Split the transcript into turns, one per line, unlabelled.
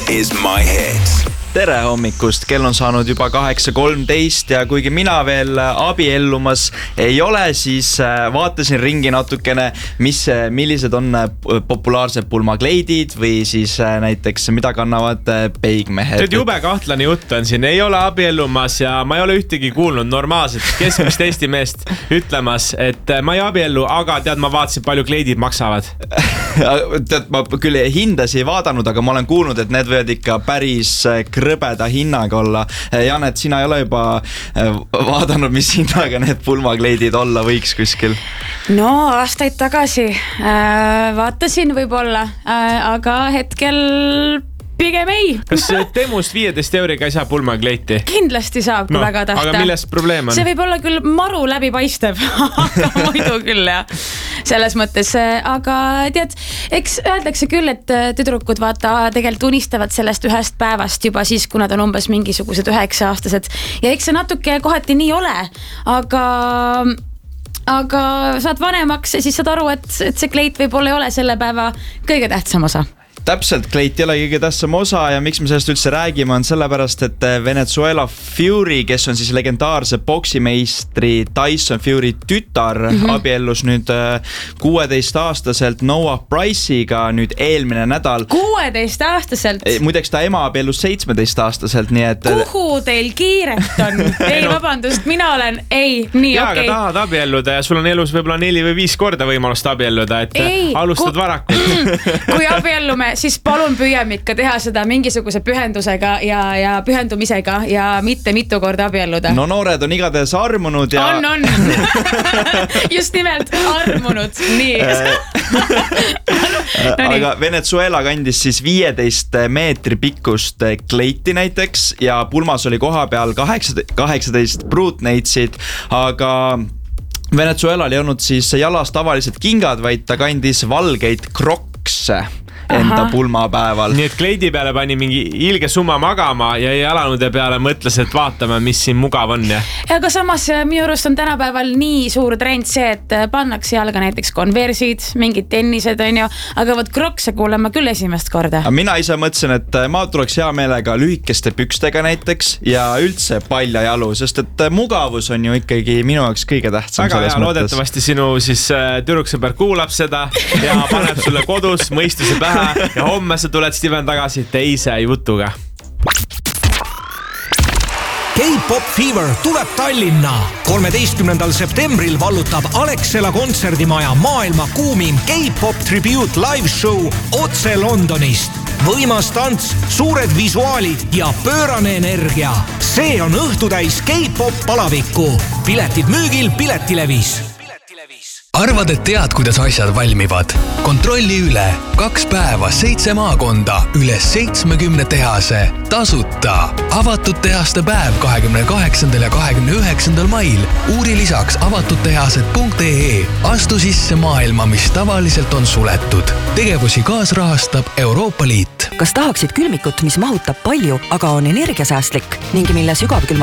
is my hit.
Tere hommikust, kell on saanud juba 8:13 ja kuigi mina veel abiellumas ei ole, siis vaatasin ringi natukene, millised on populaarsed pulmakleidid või siis näiteks mida kannavad peigmehed.
Nüüd jube kahtlane jutt on siin, ei ole abiellumas ja ma ei ole ühtegi kuulnud normaalselt keskmist Eesti meest ütlemas, et ma ei abiellu, aga tead, ma vaatasin, palju kleidid maksavad.
Tead, ma küll hindas ei vaadanud, aga ma olen kuulnud, et need võivad ikka päris krõbeda hinnaga olla. Janet, sina ei ole juba vaadanud, mis hinnaga need pulmakleidid olla võiks kuskil?
No aastaid tagasi vaatasin võib-olla, aga hetkel pigem ei.
Kas Temust 15 euriga ei saa pulmakleiti?
Kindlasti saab, kui väga tahta.
Aga millest probleem on?
See võib olla küll maru läbipaistev, aga muidu küll jah. Selles mõttes, aga tead, eks öeldakse küll, et tüdrukud vaata tegelikult unistavad sellest ühest päevast juba siis, kui nad on umbes mingisugused 9-aastased. Ja eks see natuke kohati nii ole, aga saad vanemaks ja siis saad aru, et see kleit võib-olla ei ole selle päeva kõige tähtsam osa.
Täpselt, kleit ei ole kõige tähtsam osa ja miks me sellest üldse räägime on sellepärast, et Venezuela Fury, kes on siis legendaarse poksimeistri Tyson Fury tütar, abiellus nüüd 16-aastaselt Noah Price'iga nüüd eelmine nädal.
16-aastaselt?
Muideks ta ema abiellus 17-aastaselt, nii et...
Kuhu teil kiiret on? Ei, vabandust, mina olen... nii
okei. Aga tahad abielluda ja sul on elus võib-olla 4 või 5 korda võimalust abielluda, et alustad varakult.
Kui abiellume, siis palun püüame ikka teha seda mingisuguse pühendusega ja pühendumisega ja mitte mitu korda abielluda.
No noored on igatahes armunud ja...
On. Just nimelt armunud. Nii.
Aga Venezuela kandis siis 15 meetri pikkust kleiti näiteks ja pulmas oli koha peal 18 pruutneitsid, aga Venezuelal ei olnud siis jalas tavalised kingad, vaid ta kandis valgeid krokse enda pulmapäeval.
Nii et kleidi peale pani mingi ilge summa magama ja jalanude peale mõtles, et vaatame, mis siin mugav on. Ja
aga samas minu arust on tänapäeval nii suur trend see, et pannakse jalga näiteks konversid, mingid tennised on ju, aga võt krokse kuulen ma küll esimest korda.
Mina ise mõtlesin, et ma tuleks hea meelega lühikeste pükstega näiteks ja üldse palja jalu, sest et mugavus on ju ikkagi minu jaoks kõige tähtsam.
Väga hea, loodetavasti sinu siis tüdruksõber kuulab seda ja paneb sulle kodus mõistuse pähe ja homme sa tuled, Steven, tagasi teise jutuga.
K-Pop Fever tuleb Tallinna. 13. septembril vallutab Alexela kontserdimaja maailma kuumim K-Pop Tribute live show otse Londonist. Võimas tants, suured visuaalid ja pöörane energia. See on õhtutäis K-Pop palavikku. Piletid müügil Piletilevis.
Arvad, et tead, kuidas asjad valmivad? Kontrolli üle. 2 päeva, 7 maakonda, üle 70 tehase. Tasuta. Avatud tehaste päev 28. ja 29. mail. Uuri lisaks avatudtehased.ee. Astu sisse maailma, mis tavaliselt on suletud. Tegevusi kaasrahastab Euroopa Liit.
Kas tahaksid külmikut, mis mahutab palju, aga on energiasäästlik ning mille sügavkülma